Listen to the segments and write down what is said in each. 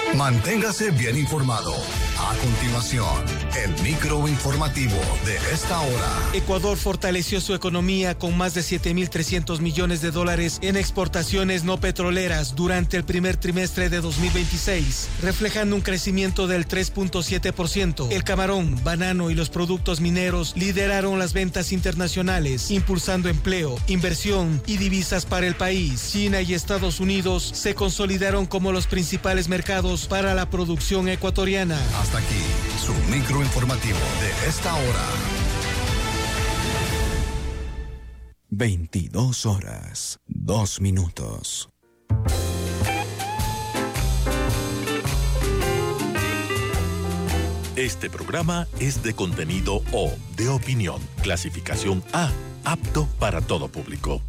Manténgase bien informado. A continuación, el microinformativo de esta hora. Ecuador fortaleció su economía con más de 7.300 millones de dólares en exportaciones no petroleras durante el primer trimestre de 2026, reflejando un crecimiento del 3.7%. El camarón, banano y los productos mineros lideraron las ventas internacionales, impulsando empleo, inversión y divisas para el país. China y Estados Unidos se consolidaron como los principales mercados para la producción ecuatoriana. Hasta aquí, su microinformativo de esta hora. 22 horas, 2 minutos. Este programa es de contenido O, de opinión, clasificación A, apto para todo público.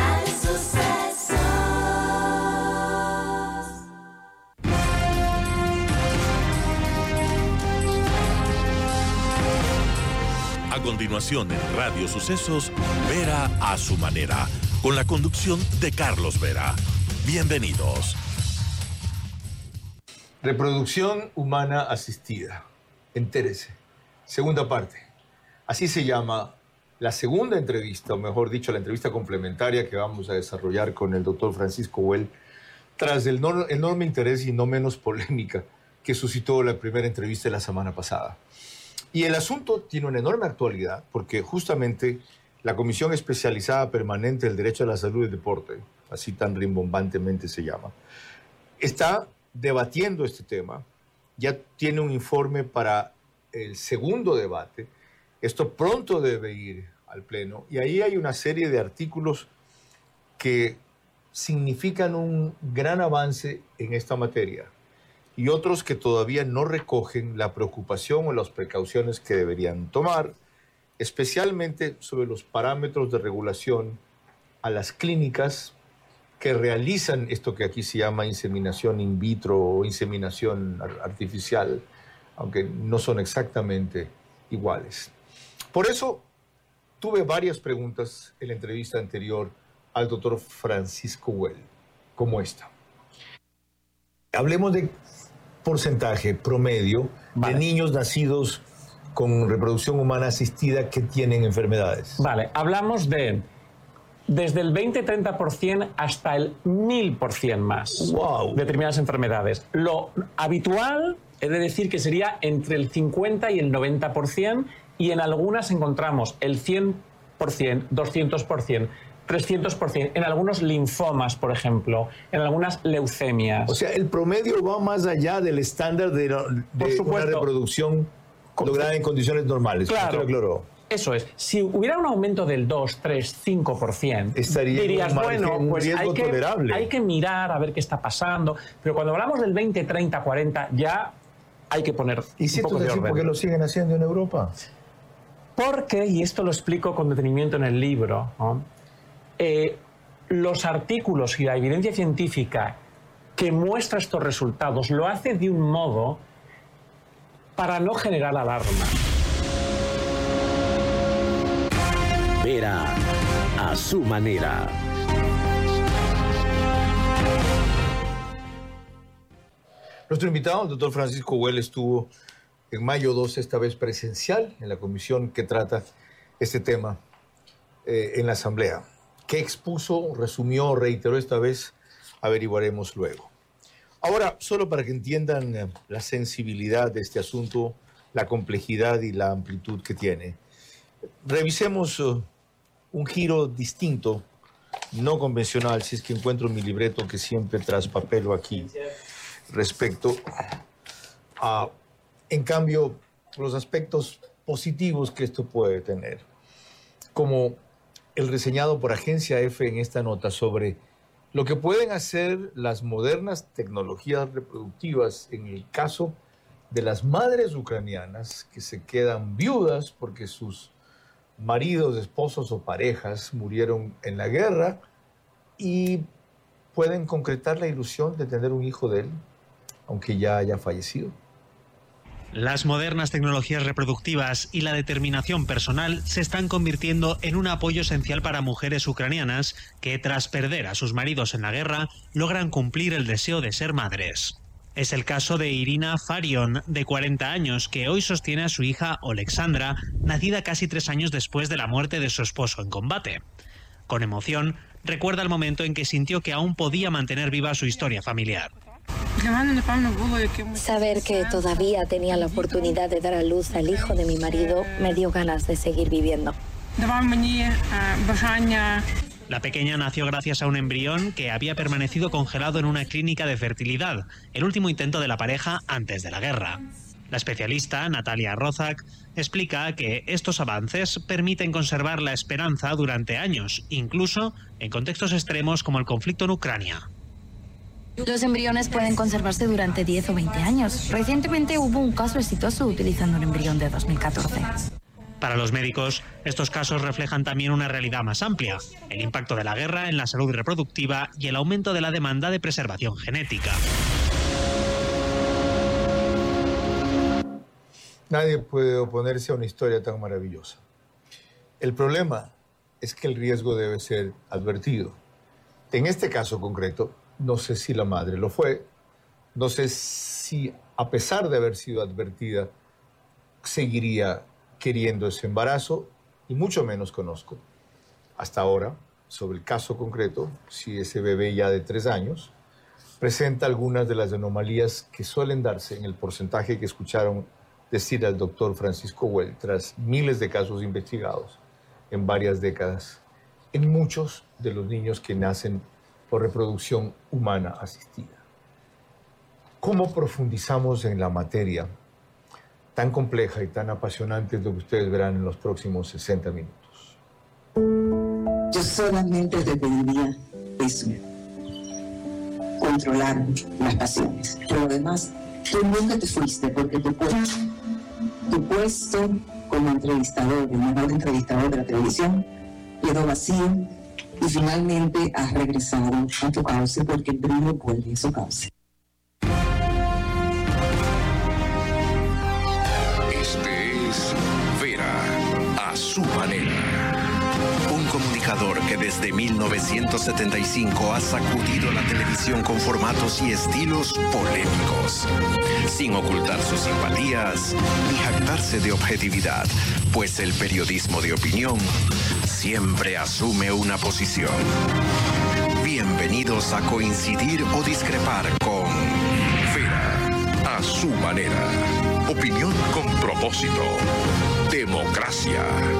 A continuación en Radio Sucesos, Vera a su manera, con la conducción de Carlos Vera. Bienvenidos. Reproducción humana asistida. Entérese. Segunda parte. Así se llama la segunda entrevista, o mejor dicho, la entrevista complementaria que vamos a desarrollar con el doctor Francisco Güell, tras el enorme interés y no menos polémica que suscitó la primera entrevista de la semana pasada. Y el asunto tiene una enorme actualidad porque justamente la Comisión Especializada Permanente del Derecho a la Salud y el Deporte, así tan rimbombantemente se llama, está debatiendo este tema. Ya tiene un informe para el segundo debate. Esto pronto debe ir al Pleno. Y ahí hay una serie de artículos que significan un gran avance en esta materia y otros que todavía no recogen la preocupación o las precauciones que deberían tomar, especialmente sobre los parámetros de regulación a las clínicas que realizan esto que aquí se llama inseminación in vitro o inseminación artificial, aunque no son exactamente iguales. Por eso tuve varias preguntas en la entrevista anterior al doctor Francisco Güell, como esta. Hablemos de porcentaje promedio de niños nacidos con reproducción humana asistida que tienen enfermedades. Vale, hablamos de desde el 20-30% hasta el 1000% más. ¡Wow! De determinadas enfermedades. Lo habitual es de decir que sería entre el 50 y el 90%, y en algunas encontramos el 100%, 200%, 300%, en algunos linfomas, por ejemplo, en algunas leucemias. O sea, el promedio va más allá del estándar de una reproducción lograda en condiciones normales. Claro, eso es. Si hubiera un aumento del 2, 3, 5%, estaría dirías, bueno, pues tolerable. Hay que mirar a ver qué está pasando, pero cuando hablamos del 20, 30, 40, ya hay que poner ¿Y si un poco de orden? ¿Por qué lo siguen haciendo en Europa? Porque, y esto lo explico con detenimiento en el libro, ¿no? Los artículos y la evidencia científica que muestra estos resultados lo hace de un modo para no generar alarma. Vera a su manera. Nuestro invitado, el doctor Francisco Güell, estuvo en mayo 2, esta vez presencial, en la comisión que trata este tema en la Asamblea. ¿Qué expuso, resumió, reiteró esta vez? Averiguaremos luego. Ahora, solo para que entiendan la sensibilidad de este asunto, la complejidad y la amplitud que tiene, revisemos un giro distinto, no convencional, si es que encuentro mi libreto que siempre traspapelo aquí, respecto a, en cambio, los aspectos positivos que esto puede tener, como el reseñado por Agencia F en esta nota sobre lo que pueden hacer las modernas tecnologías reproductivas en el caso de las madres ucranianas que se quedan viudas porque sus maridos, esposos o parejas murieron en la guerra y pueden concretar la ilusión de tener un hijo de él, aunque ya haya fallecido. Las modernas tecnologías reproductivas y la determinación personal se están convirtiendo en un apoyo esencial para mujeres ucranianas que, tras perder a sus maridos en la guerra, logran cumplir el deseo de ser madres. Es el caso de Irina Farion, de 40 años, que hoy sostiene a su hija Oleksandra, nacida casi 3 años después de la muerte de su esposo en combate. Con emoción, recuerda el momento en que sintió que aún podía mantener viva su historia familiar. Saber que todavía tenía la oportunidad de dar a luz al hijo de mi marido me dio ganas de seguir viviendo. La pequeña nació gracias a un embrión que había permanecido congelado en una clínica de fertilidad, el último intento de la pareja antes de la guerra. La especialista, Natalia Rozak, explica que estos avances permiten conservar la esperanza durante años, incluso en contextos extremos como el conflicto en Ucrania. Los embriones pueden conservarse durante 10 o 20 años. Recientemente hubo un caso exitoso utilizando un embrión de 2014. Para los médicos, estos casos reflejan también una realidad más amplia, el impacto de la guerra en la salud reproductiva y el aumento de la demanda de preservación genética. Nadie puede oponerse a una historia tan maravillosa. El problema es que el riesgo debe ser advertido. En este caso concreto, no sé si la madre lo fue, no sé si a pesar de haber sido advertida, seguiría queriendo ese embarazo, y mucho menos conozco hasta ahora sobre el caso concreto si ese bebé ya de 3 años presenta algunas de las anomalías que suelen darse en el porcentaje que escucharon decir al doctor Francisco Well tras miles de casos investigados en varias décadas en muchos de los niños que nacen por reproducción humana asistida. ¿Cómo profundizamos en la materia tan compleja y tan apasionante? Es lo que ustedes verán en los próximos 60 minutos. Yo solamente te pediría eso, controlar las pasiones. Pero además, tú nunca te fuiste porque tu puesto como entrevistador, el mejor entrevistador de la televisión, quedó vacío y finalmente has regresado a tu cauce porque el brillo vuelve a su cauce. A su manera. Un comunicador que desde 1975 ha sacudido la televisión con formatos y estilos polémicos, sin ocultar sus simpatías ni jactarse de objetividad, pues el periodismo de opinión siempre asume una posición. Bienvenidos a coincidir o discrepar con Vera, a su manera. Opinión con propósito. Democracia.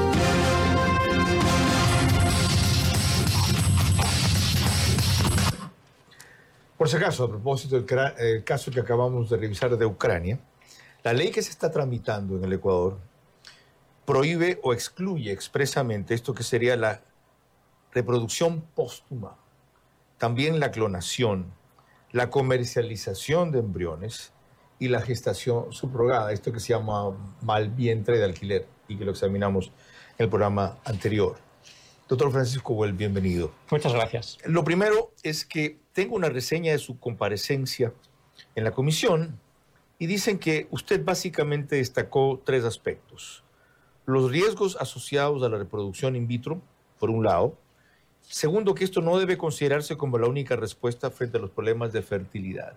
Por si acaso, a propósito del caso que acabamos de revisar de Ucrania, la ley que se está tramitando en el Ecuador prohíbe o excluye expresamente esto que sería la reproducción póstuma, también la clonación, la comercialización de embriones y la gestación subrogada, esto que se llama mal vientre de alquiler y que lo examinamos en el programa anterior. Doctor Francisco Well, bienvenido. Muchas gracias. Lo primero es que tengo una reseña de su comparecencia en la comisión y dicen que usted básicamente destacó 3 aspectos. Los riesgos asociados a la reproducción in vitro, por un lado. Segundo, que esto no debe considerarse como la única respuesta frente a los problemas de fertilidad.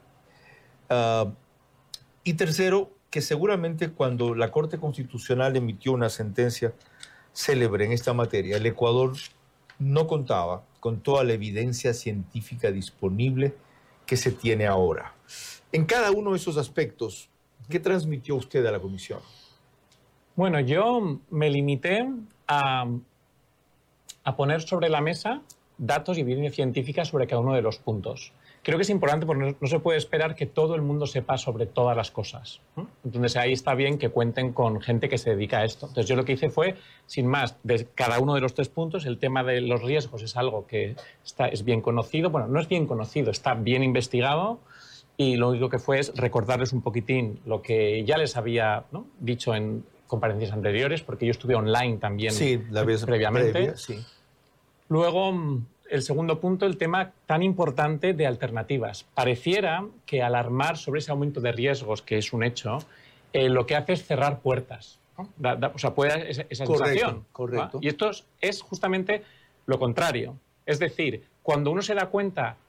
Y tercero, que seguramente cuando la Corte Constitucional emitió una sentencia célebre en esta materia, el Ecuador no contaba con toda la evidencia científica disponible que se tiene ahora. En cada uno de esos aspectos, ¿qué transmitió usted a la comisión? Bueno, yo me limité a poner sobre la mesa datos y evidencia científica sobre cada uno de los puntos. Creo que es importante porque no se puede esperar que todo el mundo sepa sobre todas las cosas, ¿no? Entonces ahí está bien que cuenten con gente que se dedica a esto. Entonces yo lo que hice fue, sin más, de cada uno de los 3 puntos, el tema de los riesgos es algo que es bien conocido. Bueno, no es bien conocido, está bien investigado y lo único que fue es recordarles un poquitín lo que ya les había, ¿no?, dicho en conferencias anteriores, porque yo estuve online también previamente. Sí. Luego, el segundo punto, el tema tan importante de alternativas. Pareciera que al alarmar sobre ese aumento de riesgos, que es un hecho, lo que hace es cerrar puertas, ¿no? O sea, puede dar esa sensación. Correcto. ¿Va? Y esto es justamente lo contrario. Es decir, cuando uno se da cuenta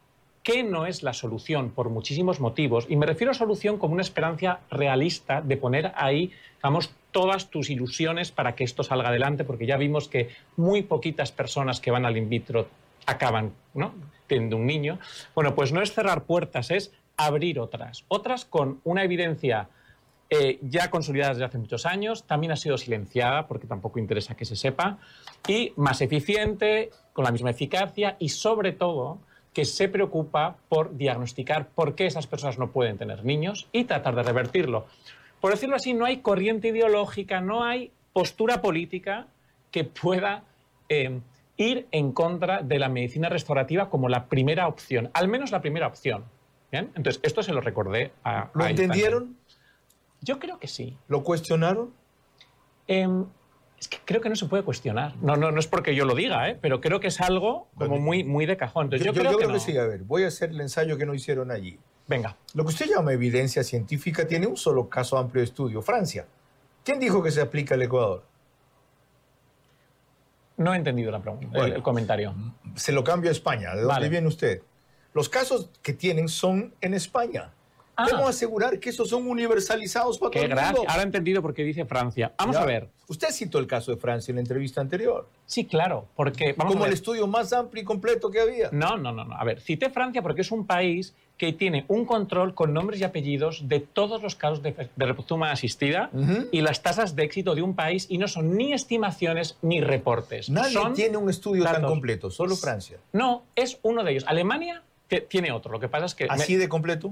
que no es la solución por muchísimos motivos, y me refiero a solución como una esperanza realista de poner ahí, vamos, todas tus ilusiones para que esto salga adelante, porque ya vimos que muy poquitas personas que van al in vitro acaban, ¿no?, teniendo un niño. Bueno, pues no es cerrar puertas, es abrir otras con una evidencia ya consolidada desde hace muchos años, también ha sido silenciada porque tampoco interesa que se sepa, y más eficiente, con la misma eficacia, y sobre todo que se preocupa por diagnosticar por qué esas personas no pueden tener niños y tratar de revertirlo. Por decirlo así, no hay corriente ideológica, no hay postura política que pueda ir en contra de la medicina restaurativa como la primera opción, al menos la primera opción. ¿Bien? Entonces, esto se lo recordé a... ¿Lo entendieron? Yo creo que sí. ¿Lo cuestionaron? Es que creo que no se puede cuestionar. No es porque yo lo diga, pero creo que es algo como muy de cajón. Entonces, yo creo que sí. A ver, voy a hacer el ensayo que no hicieron allí. Venga. Lo que usted llama evidencia científica tiene un solo caso amplio de estudio, Francia. ¿Quién dijo que se aplica al Ecuador? No he entendido la pregunta, bueno, el comentario. Se lo cambio a España. ¿De dónde viene usted? Los casos que tienen son en España. ¿Cómo asegurar que esos son universalizados para todo el mundo? Ahora he entendido por qué dice Francia. Vamos a ver. Usted citó el caso de Francia en la entrevista anterior. Sí, claro, porque... Como el estudio más amplio y completo que había. No. A ver, cité Francia porque es un país que tiene un control con nombres y apellidos de todos los casos de reproducción humana asistida y las tasas de éxito de un país, y no son ni estimaciones ni reportes. Nadie tiene un estudio tan completo, solo Francia. No, es uno de ellos. Alemania tiene otro. Lo que pasa es que... ¿Así de completo?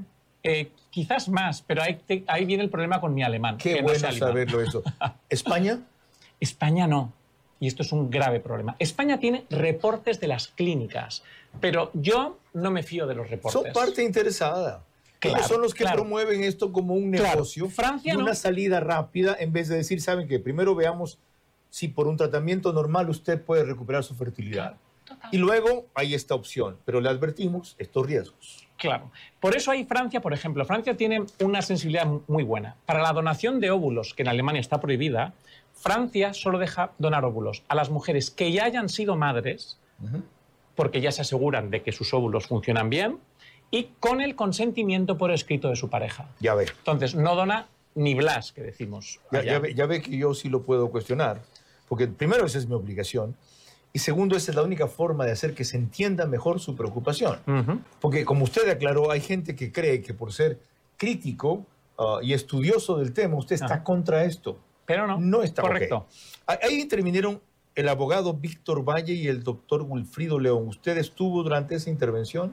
Quizás más, pero ahí viene el problema con mi alemán. Qué bueno saberlo eso. ¿España? España no. Y esto es un grave problema. España tiene reportes de las clínicas, pero yo no me fío de los reportes. Son parte interesada. Claro, ellos son los que promueven esto como un negocio, Francia y una salida rápida, en vez de decir, ¿saben qué? Primero veamos si por un tratamiento normal usted puede recuperar su fertilidad. Total. Y luego hay esta opción, pero le advertimos estos riesgos. Claro. Por eso hay Francia, por ejemplo. Francia tiene una sensibilidad muy buena. Para la donación de óvulos, que en Alemania está prohibida, Francia solo deja donar óvulos a las mujeres que ya hayan sido madres, porque ya se aseguran de que sus óvulos funcionan bien, y con el consentimiento por escrito de su pareja. Ya ve. Entonces, no dona ni blas, que decimos. Ya ve que yo sí lo puedo cuestionar, porque primero esa es mi obligación, y segundo, esa es la única forma de hacer que se entienda mejor su preocupación. Porque, como usted aclaró, hay gente que cree que por ser crítico y estudioso del tema, usted está contra esto. Pero no. No está correcto. Ahí intervinieron el abogado Víctor Valle y el doctor Wilfrido León. ¿Usted estuvo durante esa intervención?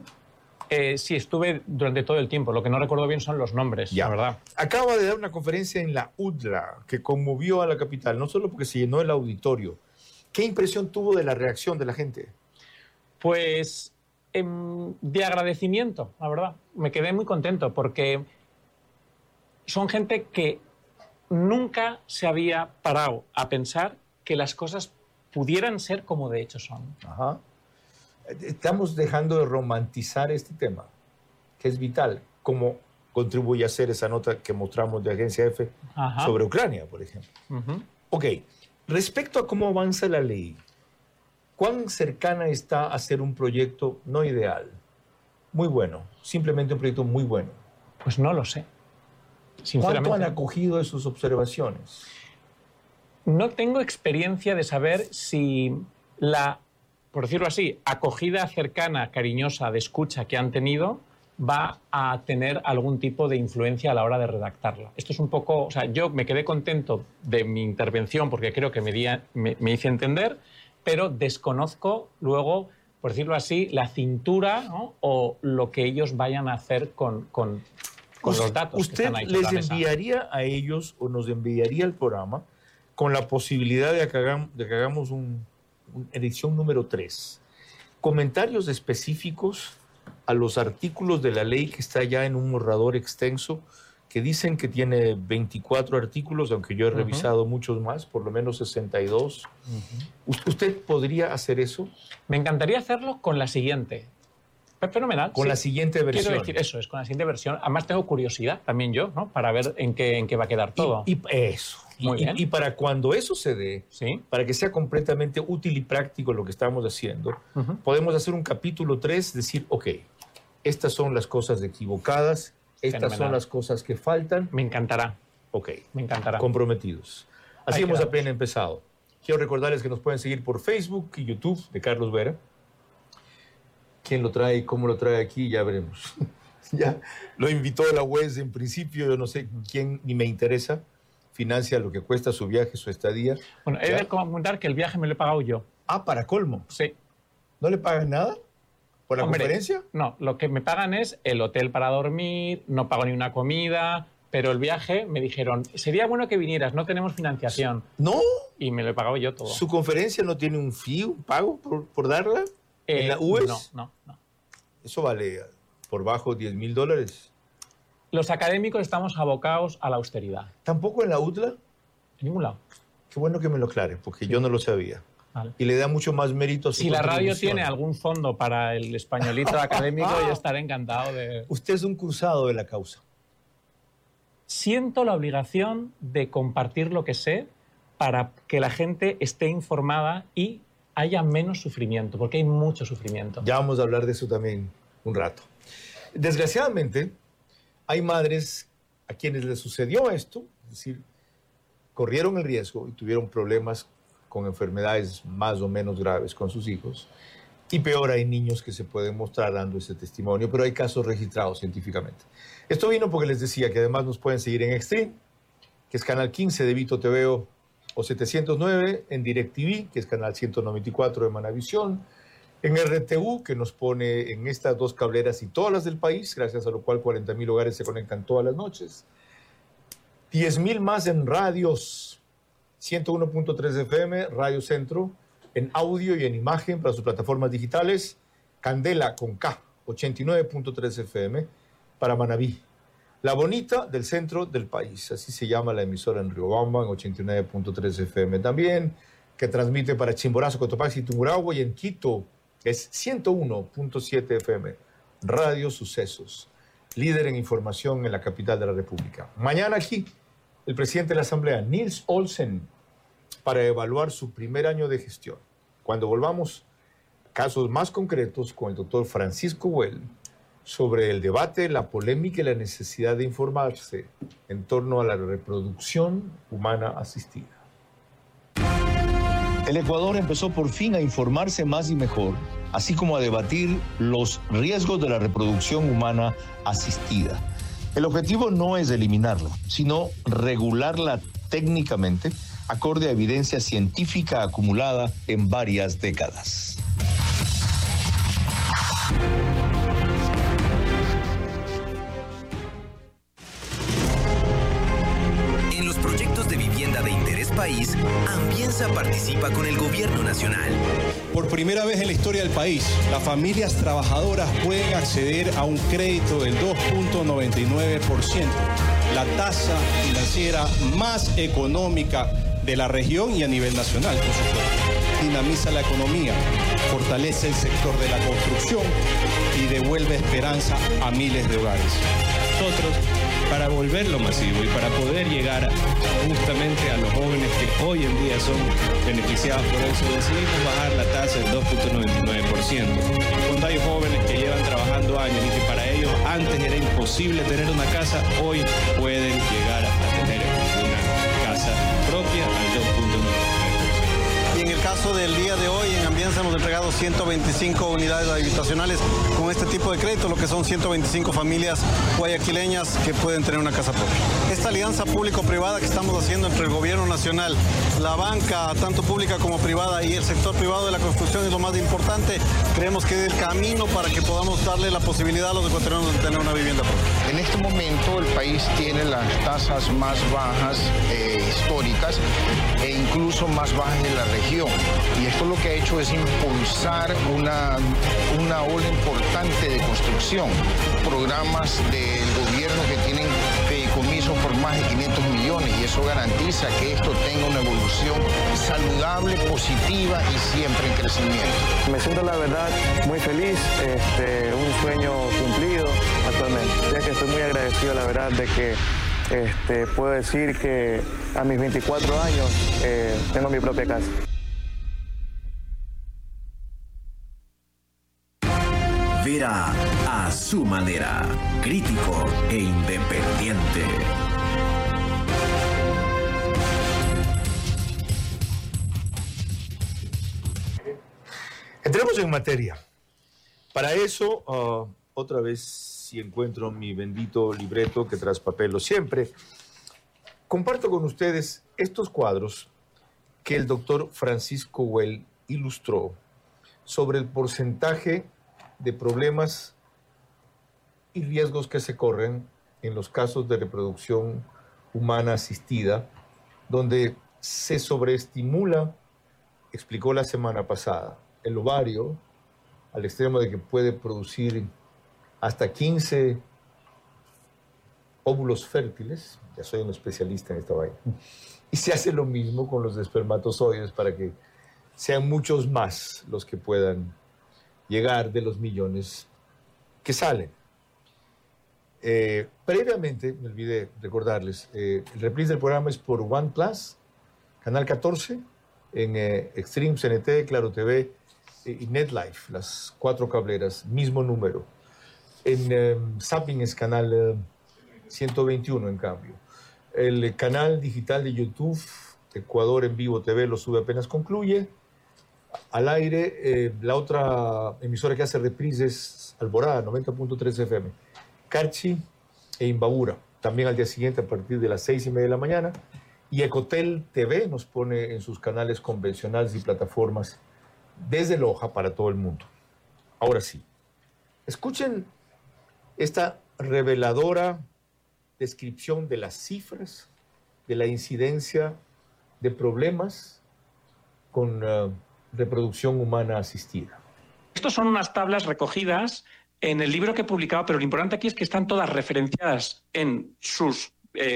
Sí, estuve durante todo el tiempo. Lo que no recuerdo bien son los nombres, la verdad. Acaba de dar una conferencia en la UDLA que conmovió a la capital, no solo porque se llenó el auditorio. ¿Qué impresión tuvo de la reacción de la gente? Pues de agradecimiento, la verdad. Me quedé muy contento porque son gente que nunca se había parado a pensar que las cosas pudieran ser como de hecho son. Ajá. Estamos dejando de romantizar este tema, que es vital, como contribuye a hacer esa nota que mostramos de Agencia F sobre Ucrania, por ejemplo. Ok. Respecto a cómo avanza la ley, ¿cuán cercana está a ser un proyecto no ideal? Muy bueno, simplemente un proyecto muy bueno. Pues no lo sé, sinceramente. ¿Cuánto han acogido de sus observaciones? No tengo experiencia de saber si la, por decirlo así, acogida cercana, cariñosa, de escucha que han tenido va a tener algún tipo de influencia a la hora de redactarla. Esto es un poco... O sea, yo me quedé contento de mi intervención porque creo que me hice entender, pero desconozco luego, por decirlo así, la cintura, ¿no?, o lo que ellos vayan a hacer con los datos. ¿Usted que están ahí les enviaría a ellos o nos enviaría el programa con la posibilidad de que hagamos una edición número 3? Comentarios específicos a los artículos de la ley que está ya en un borrador extenso, que dicen que tiene 24 artículos, aunque yo he revisado muchos más, por lo menos 62. ¿Usted podría hacer eso? Me encantaría hacerlo con la siguiente. Fenomenal. Con la siguiente versión. Quiero decir, eso es, con la siguiente versión. Además tengo curiosidad también yo, ¿no?, para ver en qué va a quedar todo. Eso. Muy bien. Y para cuando eso se dé, para que sea completamente útil y práctico lo que estamos haciendo, podemos hacer un capítulo 3, decir, ok, estas son las cosas equivocadas, estas Fenomenal. son las cosas que faltan. Me encantará. Ok. Me encantará. Comprometidos. Así Ahí hemos quedamos. apenas empezado. Quiero recordarles que nos pueden seguir por Facebook y YouTube de Carlos Vera. ¿Quién lo trae y cómo lo trae aquí? Ya veremos. Ya lo invitó la UES en principio, yo no sé quién ni me interesa. Financia lo que cuesta su viaje, su estadía. Bueno, he de comentar que el viaje me lo he pagado yo. Ah, para colmo. Sí. ¿No le pagan nada por la Hombre, conferencia? No, lo que me pagan es el hotel para dormir, no pago ni una comida, pero el viaje me dijeron, sería bueno que vinieras, no tenemos financiación. ¿No? Y me lo he pagado yo todo. ¿Su conferencia no tiene un fee, un pago por darla? ¿En la UES? No. Eso vale por bajo $10,000. Los académicos estamos abocados a la austeridad. ¿Tampoco en la UTLA? En ningún lado. Qué bueno que me lo aclare, porque yo no lo sabía. Vale. Y le da mucho más mérito a su Si la radio contribución. tiene algún fondo para el españolito académico, yo estaré encantado de... Usted es un cruzado de la causa. Siento la obligación de compartir lo que sé para que la gente esté informada y haya menos sufrimiento, porque hay mucho sufrimiento. Ya vamos a hablar de eso también un rato. Desgraciadamente, hay madres a quienes les sucedió esto, es decir, corrieron el riesgo y tuvieron problemas con enfermedades más o menos graves con sus hijos. Y peor, hay niños que se pueden mostrar dando ese testimonio, pero hay casos registrados científicamente. Esto vino porque les decía que además nos pueden seguir en Extreme, que es canal 15 de Vito TV o 709, en DirecTV, que es canal 194 de Manavisión, en RTU, que nos pone en estas dos cableras y todas las del país, gracias a lo cual 40,000 hogares se conectan todas las noches. 10,000 más en radios, 101.3 FM, Radio Centro, en audio y en imagen para sus plataformas digitales, Candela con K, 89.3 FM, para Manabí. La Bonita del centro del país, así se llama la emisora en Riobamba, en 89.3 FM también, que transmite para Chimborazo, Cotopaxi y Tungurahua, y en Quito es 101.7 FM, Radio Sucesos, líder en información en la capital de la República. Mañana aquí, el presidente de la Asamblea, Nils Olsen, para evaluar su primer año de gestión. Cuando volvamos, casos más concretos con el doctor Francisco Well sobre el debate, la polémica y la necesidad de informarse en torno a la reproducción humana asistida. El Ecuador empezó por fin a informarse más y mejor, así como a debatir los riesgos de la reproducción humana asistida. El objetivo no es eliminarla, sino regularla técnicamente, acorde a evidencia científica acumulada en varias décadas. En los proyectos de vivienda de interés país, Ambienza participa con el gobierno nacional. Por primera vez en la historia del país, las familias trabajadoras pueden acceder a un crédito del 2.99%, la tasa financiera más económica de la región y a nivel nacional, por supuesto. Dinamiza la economía, fortalece el sector de la construcción y devuelve esperanza a miles de hogares. Nosotros, para volverlo masivo y para poder llegar justamente a los jóvenes que hoy en día son beneficiados por eso, decidimos bajar la tasa del 2.99%. Cuando hay jóvenes que llevan trabajando años y que para ellos antes era imposible tener una casa, hoy pueden llegar a tener una casa propia al 2.99%. Y en el caso del día de hoy, en Ambienza hemos entregado 125 unidades habitacionales con este tipo de crédito, lo que son 125 familias guayaquileñas que pueden tener una casa propia. Esta alianza público-privada que estamos haciendo entre el gobierno nacional, la banca, tanto pública como privada, y el sector privado de la construcción es lo más importante. Creemos que es el camino para que podamos darle la posibilidad a los ecuatorianos de tener una vivienda propia. En este momento el país tiene las tasas más bajas históricas e incluso más bajas de la región. Y esto lo que ha hecho es impulsar una ola importante de construcción. Programas del gobierno que tienen fideicomisos por más de 500 millones y eso garantiza que esto tenga una evolución saludable, positiva y siempre en crecimiento. Me siento la verdad muy feliz, un sueño cumplido actualmente. Ya que estoy muy agradecido la verdad de que puedo decir que a mis 24 años tengo mi propia casa. Vera a su manera, crítico e independiente. Entremos en materia. Para eso, otra vez, si encuentro mi bendito libreto que traspapelo siempre, comparto con ustedes estos cuadros que el doctor Francisco Well ilustró sobre el porcentaje de problemas y riesgos que se corren en los casos de reproducción humana asistida, donde se sobreestimula, explicó la semana pasada, el ovario, al extremo de que puede producir hasta 15 óvulos fértiles. Ya soy un especialista en esta vaina. Y se hace lo mismo con los espermatozoides para que sean muchos más los que puedan llegar de los millones que salen. Previamente, me olvidé recordarles, el reprise del programa es por OnePlus, Canal 14, en Extreme, CNT, Claro TV y NetLife, las 4 cableras, mismo número. En Zapping es canal 121, en cambio. El canal digital de YouTube, Ecuador en Vivo TV, lo sube apenas concluye. Al aire, la otra emisora que hace reprises, Alborada, 90.3 FM. Carchi e Imbabura, también al día siguiente a partir de las 6:30 de la mañana. Y Ecotel TV nos pone en sus canales convencionales y plataformas desde Loja para todo el mundo. Ahora sí, escuchen esta reveladora descripción de las cifras de la incidencia de problemas con reproducción humana asistida. Estos son unas tablas recogidas en el libro que he publicado, pero lo importante aquí es que están todas referenciadas en sus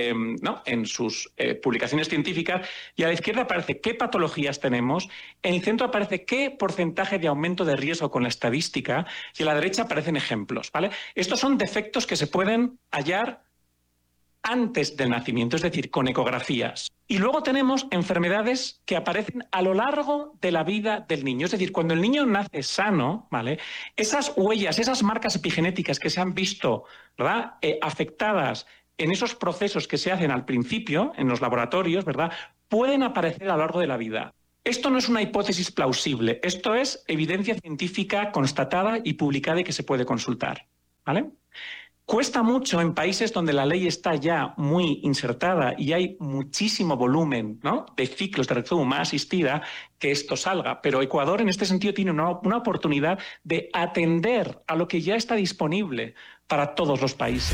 publicaciones científicas, y a la izquierda aparece qué patologías tenemos, en el centro aparece qué porcentaje de aumento de riesgo con la estadística, y a la derecha aparecen ejemplos, ¿vale? Estos son defectos que se pueden hallar antes del nacimiento, es decir, con ecografías. Y luego tenemos enfermedades que aparecen a lo largo de la vida del niño. Es decir, cuando el niño nace sano, ¿vale? Esas huellas, esas marcas epigenéticas que se han visto, ¿verdad?, afectadas en esos procesos que se hacen al principio, en los laboratorios, ¿verdad?, pueden aparecer a lo largo de la vida. Esto no es una hipótesis plausible, esto es evidencia científica constatada y publicada y que se puede consultar, ¿vale? Cuesta mucho en países donde la ley está ya muy insertada y hay muchísimo volumen, ¿no?, de ciclos de reproducción humana asistida, que esto salga. Pero Ecuador en este sentido tiene una oportunidad de atender a lo que ya está disponible para todos los países.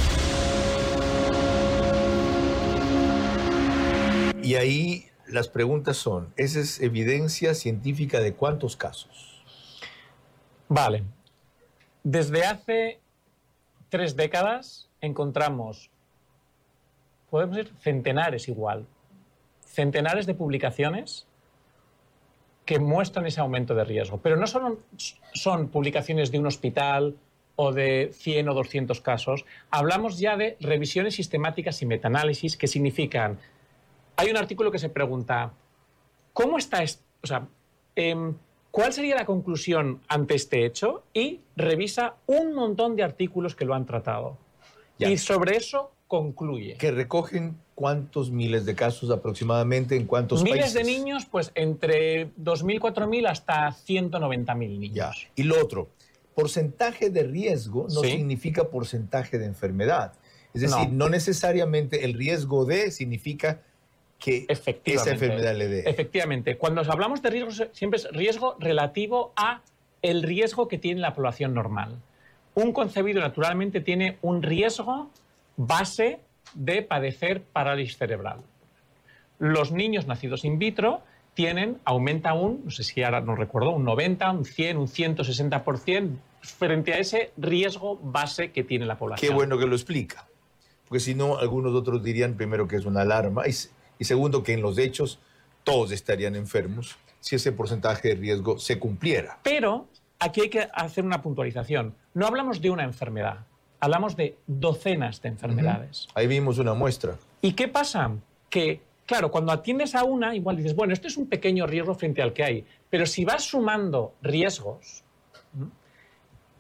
Y ahí las preguntas son, ¿esa es evidencia científica de cuántos casos? Vale. Desde hace 3 décadas encontramos, podemos decir, centenares de publicaciones que muestran ese aumento de riesgo. Pero no solo son publicaciones de un hospital o de 100 o 200 casos, hablamos ya de revisiones sistemáticas y metaanálisis, que significan... Hay un artículo que se pregunta, ¿cómo está esto? O sea, ¿cuál sería la conclusión ante este hecho? Y revisa un montón de artículos que lo han tratado. Ya. Y sobre eso concluye. ¿Que recogen cuántos miles de casos aproximadamente en cuántos países? Miles de niños, pues entre 2.000, 4.000 hasta 190.000 niños. Ya. Y lo otro, porcentaje de riesgo no significa porcentaje de enfermedad. Es decir, no necesariamente el riesgo de significa que esa enfermedad le dé. Efectivamente. Cuando hablamos de riesgo, siempre es riesgo relativo a el riesgo que tiene la población normal. Un concebido naturalmente tiene un riesgo base de padecer parálisis cerebral. Los niños nacidos in vitro aumenta no sé si ahora no recuerdo, un 90, un 100, un 160% frente a ese riesgo base que tiene la población. Qué bueno que lo explica. Porque si no, algunos otros dirían primero que es una alarma y segundo que en los hechos todos estarían enfermos si ese porcentaje de riesgo se cumpliera. Pero aquí hay que hacer una puntualización. No hablamos de una enfermedad, hablamos de docenas de enfermedades. Ahí vimos una muestra. ¿Y qué pasa? Que, claro, cuando atiendes a una, igual dices, bueno, esto es un pequeño riesgo frente al que hay. Pero si vas sumando riesgos,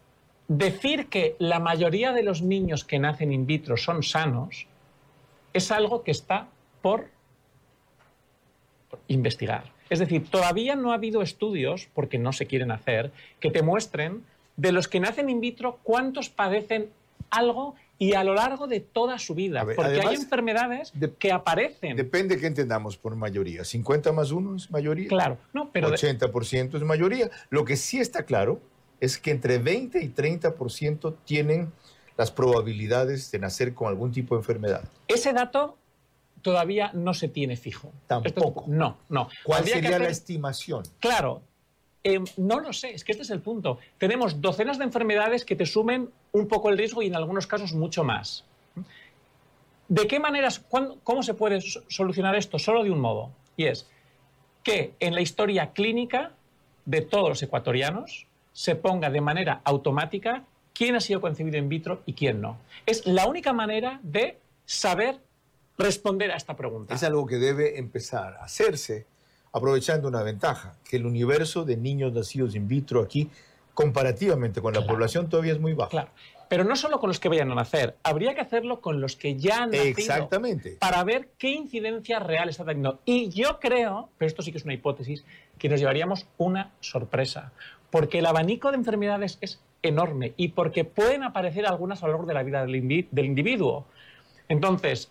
decir que la mayoría de los niños que nacen in vitro son sanos es algo que está por investigar. Es decir, todavía no ha habido estudios, porque no se quieren hacer, que te muestren de los que nacen in vitro cuántos padecen algo y a lo largo de toda su vida. Porque además, hay enfermedades que aparecen. Depende de qué entendamos por mayoría. ¿50 más 1 es mayoría? Claro. No, pero 80% es mayoría. Lo que sí está claro es que entre 20 y 30% tienen las probabilidades de nacer con algún tipo de enfermedad. Ese dato todavía no se tiene fijo. Tampoco. No. ¿Cuál sería la estimación? Claro. No lo sé, es que este es el punto. Tenemos docenas de enfermedades que te sumen un poco el riesgo y en algunos casos mucho más. ¿De qué maneras, cómo se puede solucionar esto? Solo de un modo, y es que en la historia clínica de todos los ecuatorianos se ponga de manera automática quién ha sido concebido in vitro y quién no. Es la única manera de saber responder a esta pregunta. Es algo que debe empezar a hacerse aprovechando una ventaja, que el universo de niños nacidos in vitro aquí, comparativamente con la población, todavía es muy bajo. Claro. Pero no solo con los que vayan a nacer, habría que hacerlo con los que ya han nacido. Exactamente. Para ver qué incidencia real está teniendo. Y yo creo, pero esto sí que es una hipótesis, que nos llevaríamos una sorpresa. Porque el abanico de enfermedades es enorme y porque pueden aparecer algunas a lo largo de la vida del individuo. Entonces,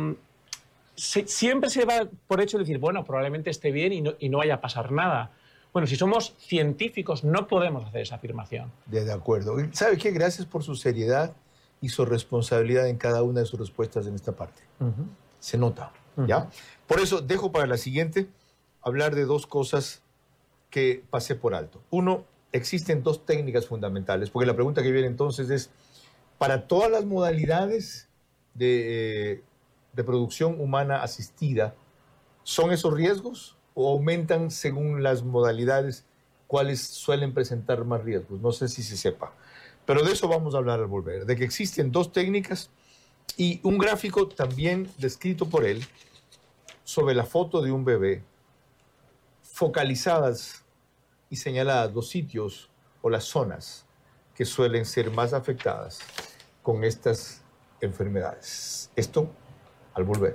siempre se va por hecho de decir, bueno, probablemente esté bien y no vaya a pasar nada. Bueno, si somos científicos no podemos hacer esa afirmación. De acuerdo. ¿Sabe qué? Gracias por su seriedad y su responsabilidad en cada una de sus respuestas en esta parte. Se nota, ¿ya? Por eso dejo para la siguiente hablar de dos cosas que pasé por alto. Uno, existen dos técnicas fundamentales, porque la pregunta que viene entonces es, para todas las modalidades de reproducción humana asistida, ¿son esos riesgos o aumentan según las modalidades cuáles suelen presentar más riesgos? No sé si se sepa, pero de eso vamos a hablar al volver, de que existen dos técnicas y un gráfico también descrito por él sobre la foto de un bebé, focalizadas y señaladas los sitios o las zonas que suelen ser más afectadas con estas enfermedades. Esto al volver.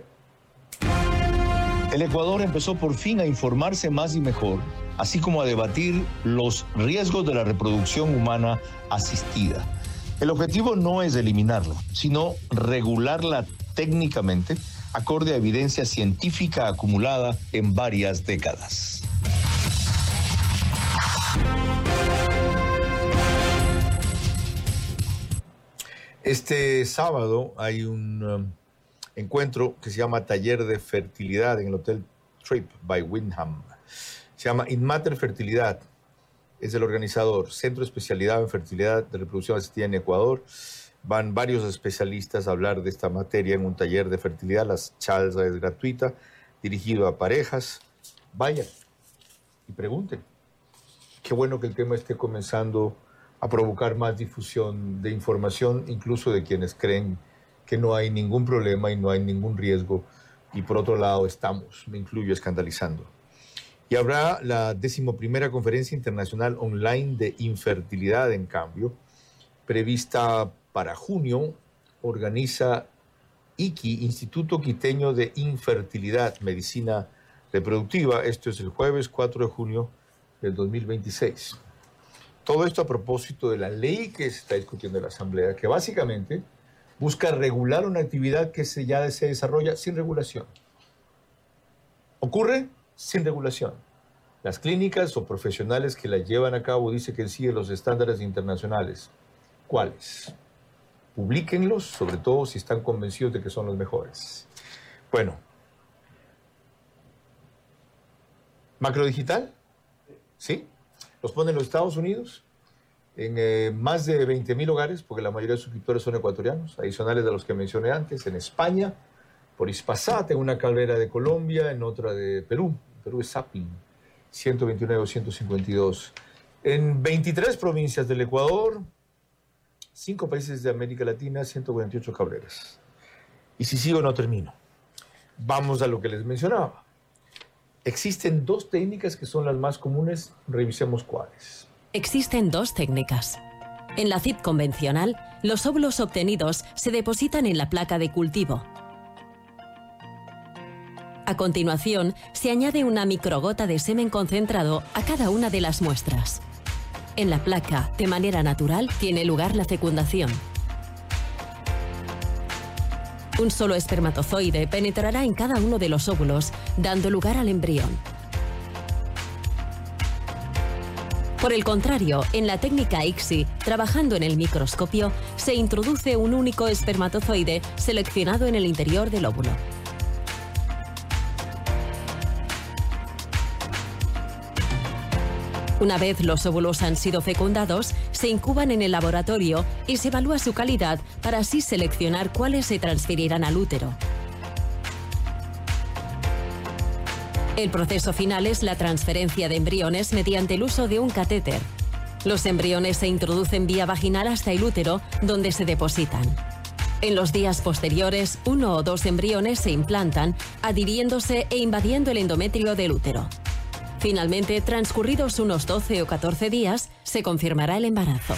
El Ecuador empezó por fin a informarse más y mejor, así como a debatir los riesgos de la reproducción humana asistida. El objetivo no es eliminarla, sino regularla técnicamente, acorde a evidencia científica acumulada en varias décadas. Este sábado hay un encuentro que se llama Taller de Fertilidad en el Hotel Trip by Wyndham. Se llama Inmater Fertilidad. Es el organizador, Centro de Especialidad en Fertilidad de Reproducción Asistida en Ecuador. Van varios especialistas a hablar de esta materia en un taller de fertilidad. La charla es gratuita, dirigido a parejas. Vayan y pregunten. Qué bueno que el tema esté comenzando a provocar más difusión de información, incluso de quienes creen que no hay ningún problema y no hay ningún riesgo. Y por otro lado estamos, me incluyo, escandalizando. Y habrá la 11ª Conferencia Internacional Online de Infertilidad, en cambio, prevista para junio. Organiza IQI, Instituto Quiteño de Infertilidad, Medicina Reproductiva. Esto es el jueves 4 de junio del 2026. Todo esto a propósito de la ley que se está discutiendo en la Asamblea, que básicamente busca regular una actividad que ya se desarrolla sin regulación. Ocurre sin regulación. Las clínicas o profesionales que la llevan a cabo dicen que siguen los estándares internacionales. ¿Cuáles? Publíquenlos, sobre todo si están convencidos de que son los mejores. Bueno. ¿Macrodigital? ¿Sí? Los ponen los Estados Unidos en más de 20.000 hogares, porque la mayoría de suscriptores son ecuatorianos, adicionales de los que mencioné antes. En España, por Ispasat, en una calera de Colombia, en otra de Perú. Perú es Sapin, 129 o 152. En 23 provincias del Ecuador, 5 países de América Latina, 148 cableras. Y si sigo no termino. Vamos a lo que les mencionaba. Existen dos técnicas que son las más comunes, revisemos cuáles. Existen dos técnicas. En la CID convencional, los óvulos obtenidos se depositan en la placa de cultivo. A continuación, se añade una microgota de semen concentrado a cada una de las muestras. En la placa, de manera natural, tiene lugar la fecundación. Un solo espermatozoide penetrará en cada uno de los óvulos, dando lugar al embrión. Por el contrario, en la técnica ICSI, trabajando en el microscopio, se introduce un único espermatozoide seleccionado en el interior del óvulo. Una vez los óvulos han sido fecundados, se incuban en el laboratorio y se evalúa su calidad para así seleccionar cuáles se transferirán al útero. El proceso final es la transferencia de embriones mediante el uso de un catéter. Los embriones se introducen vía vaginal hasta el útero, donde se depositan. En los días posteriores, 1 o 2 embriones se implantan, adhiriéndose e invadiendo el endometrio del útero. Finalmente, transcurridos unos 12 o 14 días, se confirmará el embarazo.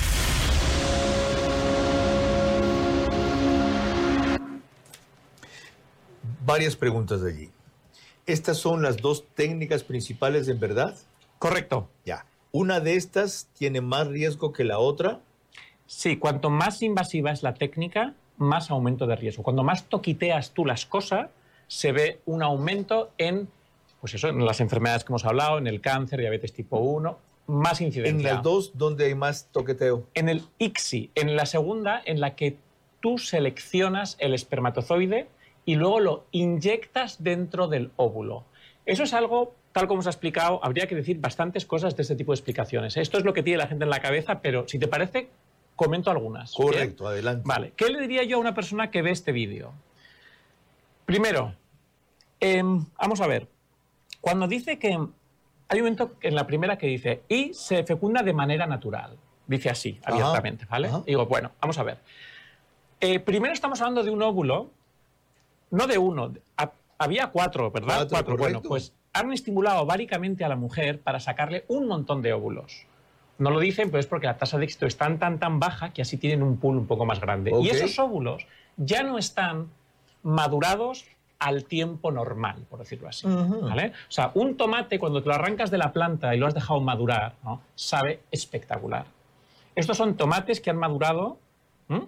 Varias preguntas de allí. ¿Estas son las dos técnicas principales en verdad? Correcto. Ya. ¿Una de estas tiene más riesgo que la otra? Sí, cuanto más invasiva es la técnica, más aumento de riesgo. Cuando más toquiteas tú las cosas, se ve un aumento en, pues eso, en las enfermedades que hemos hablado, en el cáncer, diabetes tipo 1, más incidencia. ¿En las dos dónde hay más toqueteo? En el ICSI, en la segunda, en la que tú seleccionas el espermatozoide y luego lo inyectas dentro del óvulo. Eso es algo, tal como os ha explicado, habría que decir bastantes cosas de este tipo de explicaciones. Esto es lo que tiene la gente en la cabeza, pero si te parece, comento algunas. Correcto, ¿bien? Adelante. Vale, ¿qué le diría yo a una persona que ve este vídeo? Primero, vamos a ver. Cuando dice que... Hay un momento en la primera que dice, y se fecunda de manera natural. Dice así, abiertamente, ¿vale? Y digo, bueno, vamos a ver. Primero estamos hablando de un óvulo, no de uno, había 4, ¿verdad? 4. Bueno, pues han estimulado ováricamente a la mujer para sacarle un montón de óvulos. No lo dicen, pero es porque la tasa de éxito es tan baja que así tienen un pool un poco más grande. Okay. Y esos óvulos ya no están madurados al tiempo normal, por decirlo así. ¿Vale? O sea, un tomate, cuando te lo arrancas de la planta y lo has dejado madurar, ¿no?, sabe espectacular. Estos son tomates que han madurado